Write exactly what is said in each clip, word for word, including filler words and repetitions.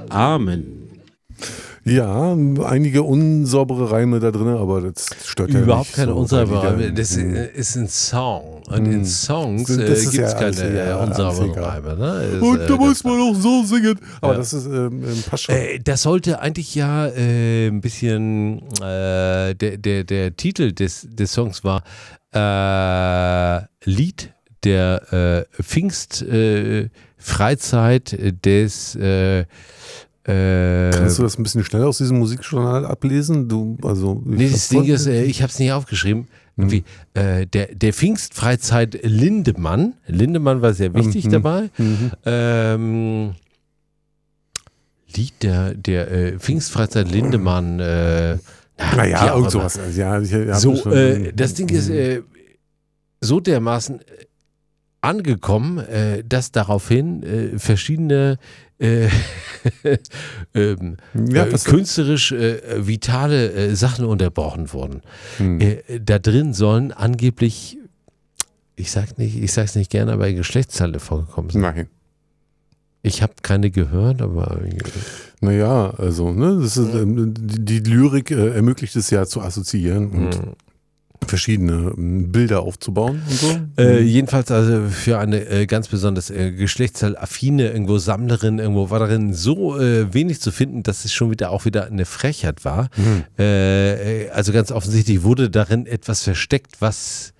Amen. Ja, einige unsaubere Reime da drin, aber das stört ja Überhaupt nicht. keine so, unsaubere weil die Reime. dann- Das ist ein Song. Und in Songs Das äh, ist gibt es ja alles keine egal, äh, alles unsauberen egal. Reime. Ne? Ist, Und äh, da muss ganz man auch so singen. Aber Ja. das ist ähm, ähm, passt schon. Äh, das sollte eigentlich ja äh, ein bisschen, äh, der, der, der Titel des, des Songs war äh, Lied der äh, Pfingst äh, Freizeit des äh, äh, Kannst du das ein bisschen schneller aus diesem Musikjournal ablesen? Du, also, ich Nee, das hab- Ding ist, äh, ich habe es nicht aufgeschrieben. Irgendwie, äh, der, der Pfingstfreizeit Lindemann, Lindemann war sehr wichtig Mhm. dabei. Mhm. Ähm, Lied der, der äh, Pfingstfreizeit Lindemann. Äh, na, Naja, wie auch irgend immer. sowas. Ja, ich, ich hab So, schon- äh, das Ding ist Mhm. äh, so dermaßen äh, angekommen, äh, dass daraufhin äh, verschiedene äh, ähm, Ja, äh, was- künstlerisch äh, vitale äh, Sachen unterbrochen wurden. Hm. Äh, da drin sollen angeblich, ich sag nicht, ich sag's nicht gerne, aber Geschlechtsteile vorgekommen sein. Nein. Ich habe keine gehört, aber Naja, also, ne, das ist, ähm, die, die Lyrik äh, ermöglicht es ja zu assoziieren und mh. verschiedene ähm, Bilder aufzubauen und so. Äh, jedenfalls also für eine äh, ganz besonders äh, geschlechtsteil-affine irgendwo Sammlerin irgendwo war darin so äh, wenig zu finden, dass es schon wieder auch wieder eine Frechheit war. Hm. Äh, äh, also ganz offensichtlich wurde darin etwas versteckt, was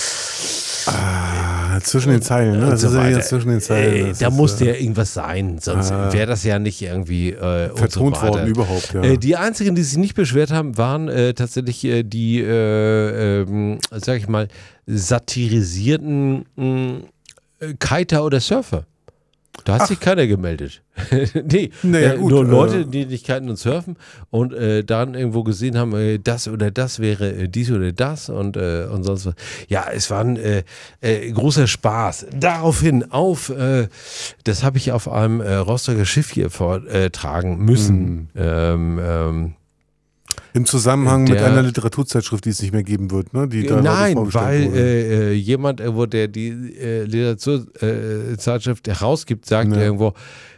Ah, zwischen den Zeilen, ne? und Das so ist ja hier weiter. zwischen den Zeilen. Äh, Das da ist, musste äh, ja irgendwas sein, sonst ah. wäre das ja nicht irgendwie äh, und so vertont weiter. worden überhaupt, ja. Äh, die einzigen, die sich nicht beschwert haben, waren äh, tatsächlich äh, die, äh, ähm, sag ich mal, satirisierten mh, äh, Kiter oder Surfer. Da hat Ach. sich keiner gemeldet. nee, Naja, äh, gut, nur äh, Leute, die nicht kiten und surfen und äh, dann irgendwo gesehen haben, äh, das oder das wäre äh, dies oder das und, äh, und sonst was. Ja, es war ein äh, äh, großer Spaß. Daraufhin auf, äh, das habe ich auf einem äh, Rostocker Schiff hier vortragen müssen. Mhm. Ähm, ähm, Im Zusammenhang mit der- einer Literaturzeitschrift, die es nicht mehr geben wird, ne? Die da, glaub ich, Nein, vorgestellt weil wurde. äh, äh, jemand irgendwo, der die äh, Literaturzeitschrift herausgibt, sagt Ja. irgendwo,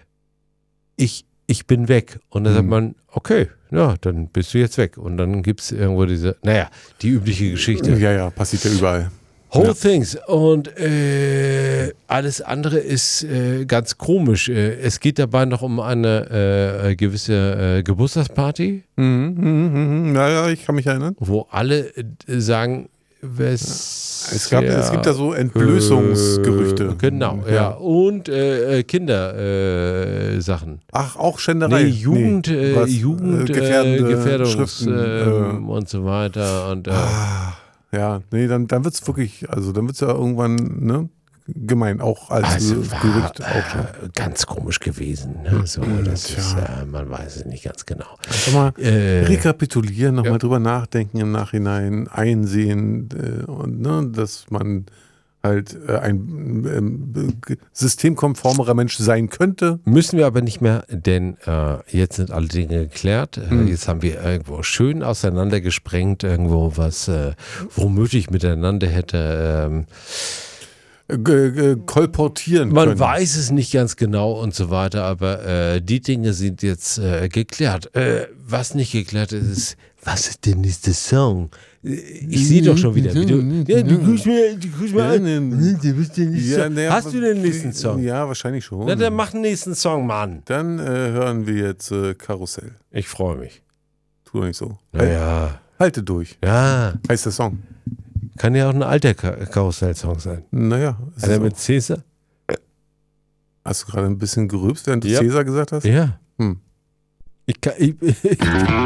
ich, ich bin weg. Und dann sagt Mhm. man, okay, ja, dann bist du jetzt weg. Und dann gibt es irgendwo diese, naja, die übliche Geschichte. Ja, ja, passiert ja überall. Whole Ja. Things. Und äh, alles andere ist äh, ganz komisch. Äh, es geht dabei noch um eine äh, gewisse äh, Geburtstagsparty, Mhm, mhm, mhm. Ja, ja, ich kann mich erinnern. wo alle äh, sagen, was Es, gab, es gibt da so Entblößungsgerüchte. Äh, genau, ja. Und äh, Kindersachen. Äh, Sachen. Ach, auch Schänderei. Nee, Jugend, äh, was, Jugend, äh, äh, gefährdende Gefährdungs Schriften, ähm, äh, und so weiter. Und, äh, Ah, ja, nee, dann, dann wird es wirklich, also dann wird es ja irgendwann, ne, gemein, auch als also Ge- war, Gerücht auch schon. äh, ganz komisch gewesen. Ne? So, das Tja. ist, äh, man weiß es nicht ganz genau. Sag mal, Äh, rekapitulieren, nochmal ja. drüber nachdenken im Nachhinein, einsehen äh, und ne, dass man halt äh, ein ähm, g- systemkonformerer Mensch sein könnte. Müssen wir aber nicht mehr, denn äh, jetzt sind alle Dinge geklärt. Äh, Hm. Jetzt haben wir irgendwo schön auseinandergesprengt, irgendwo was äh, womöglich miteinander hätte. Ähm, Äh, g- g- kolportieren man können. weiß es nicht ganz genau und so weiter, aber äh, die Dinge sind jetzt äh, geklärt. Äh, was nicht geklärt ist, ist, was ist der nächste Song? Äh, Ich sehe doch schon wieder, wie du. Ja, du guckst mir, du guckst mir Ja, an. ne- Du bist der nächste Ja, Song. ne, Hast du den nächsten Song? Ja, wahrscheinlich schon. Na, dann mach den nächsten Song, Mann. Dann äh, hören wir jetzt äh, Karussell. Ich freue mich. Tu doch nicht so. Halt, Naja, halte durch. ja. Heißt der Song. Kann ja auch ein alter Ka- Karussell-Song sein. Naja. ist es Einer auch. mit Cäsar? Hast du gerade ein bisschen gerülpst, während du Ja. Cäsar gesagt hast? Ja. Hm. Ich kann. Ich,